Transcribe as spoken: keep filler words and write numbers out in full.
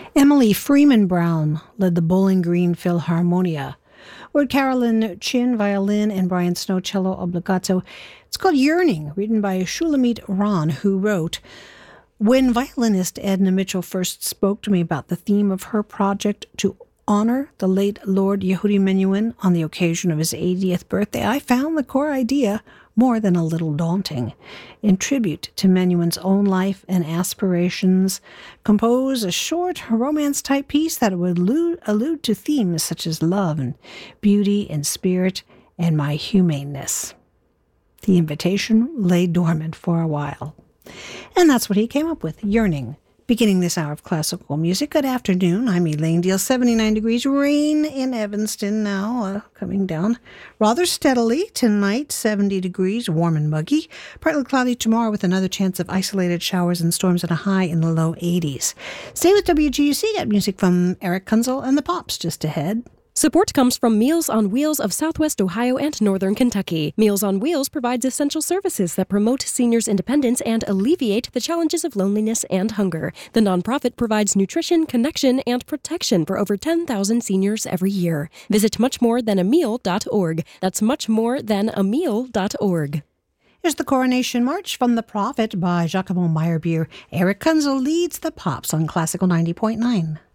Emily Freeman Brown led the Bowling Green Philharmonia. With Carolyn Chin, violin, and Brian Snow, cello obbligato. It's called Yearning, written by Shulamit Ron, who wrote, "When violinist Edna Mitchell first spoke to me about the theme of her project to honor the late Lord Yehudi Menuhin on the occasion of his eightieth birthday, I found the core idea more than a little daunting. In tribute to Menuhin's own life and aspirations, compose a short romance-type piece that would allude, allude to themes such as love and beauty and spirit and my humaneness." The invitation lay dormant for a while. And that's what he came up with, Yearning. Beginning this hour of classical music. Good afternoon. I'm Elaine Deal. seventy-nine degrees. Rain in Evanston now, uh, coming down rather steadily. Tonight, seventy degrees, warm and muggy. Partly cloudy tomorrow with another chance of isolated showers and storms and a high in the low eighties. Stay with W G U C. Got music from Eric Kunzel and the Pops just ahead. Support comes from Meals on Wheels of Southwest Ohio and Northern Kentucky. Meals on Wheels provides essential services that promote seniors' independence and alleviate the challenges of loneliness and hunger. The nonprofit provides nutrition, connection, and protection for over ten thousand seniors every year. Visit much more than a meal dot org. That's much more than a meal dot org. Here's the Coronation March from the Prophet by Giacomo Meyerbeer. Eric Kunzel leads the Pops on Classical ninety point nine.